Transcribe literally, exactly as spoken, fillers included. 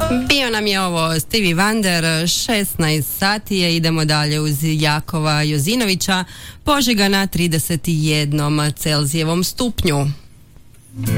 Bio nam je ovo Stevie Wonder, šesnaest sati je, idemo dalje uz Jakova Jozinovića, Požega na trideset jedan Celzijevom stupnju.